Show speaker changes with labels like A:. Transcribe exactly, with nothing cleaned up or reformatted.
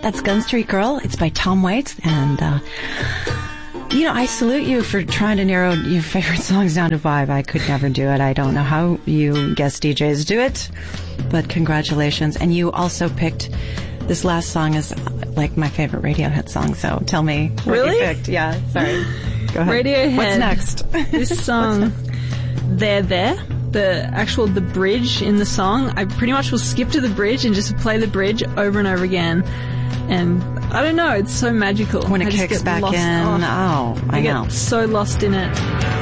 A: That's Gun Street Girl. It's by Tom Waits. And, uh, you know, I salute you for trying to narrow your favorite songs down to five. I could never do it. I don't know how you guest D Js do it, but congratulations. And you also picked this last song is like my favorite Radiohead song. So tell me what
B: really?
A: you picked. Yeah, sorry. Go ahead.
B: Radiohead.
A: What's next?
B: This song, There There, the actual, the bridge in the song, I pretty much will skip to the bridge and just play the bridge over and over again. And I don't know, it's so magical.
A: When it
B: I just
A: kicks
B: get
A: back
B: lost.
A: in, oh, oh I,
B: I
A: know.
B: get so lost in it.